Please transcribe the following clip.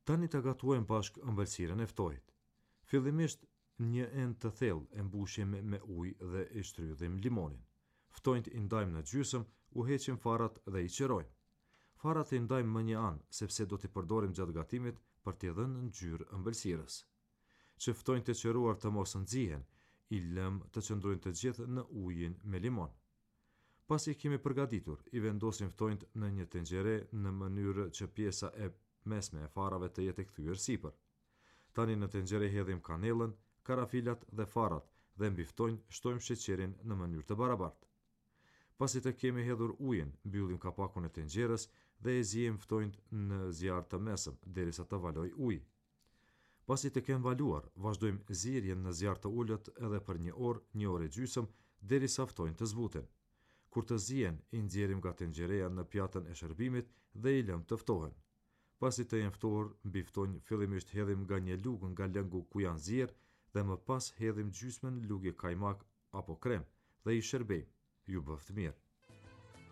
Tani ta gatuajmë bashkë ëmbëlsirën e ftojit. Fillimisht një enë të thellë e mbushim me ujë dhe i shtrydhim limonin. Ftojt i ndajmë në gjysmë, u heqim farat dhe i qerojmë. Farat i ndajmë më një anë, sepse do t'i përdorim gjatë gatimit për t'i dhënë ngjyrë ëmbëlsirës. Që ftojt të qeruar të mos nxihen, i lëm të qëndrojnë të gjithë në ujin me limon. Pasi kemi përgatitur, i vendosim ftojt në një tenxhere në mënyrë që pjesa e mesme e farave të jetë e kthyer sipër. Tani në tenxhere hedhim kanellën, karafilat dhe farat dhe mbi ftojt shtojmë sheqerin në mënyrë të barabartë. Pasi të kemi hedhur ujin, mbyllim kapakun e tenxherës dhe e zijim ftojt në zjarr të mesëm derisa të valojë uji. Pasi të kemë valuar, vazhdojmë zirjen në zjarr të ulët edhe për një orë e gjysmë derisa ftojt të zbuten. Kur të zihen, i nxjerrim nga tenxhereja në pjatën e shërbimit dhe i lëm të ftohen. Pasi të jenë ftohur, mbi ftojt fillimisht hedhim nga një lugë nga lëngu ku janë zier dhe më pas hedhim gjysmën lugë kajmak apo krem dhe i shërbejmë. Ju bëft mirë.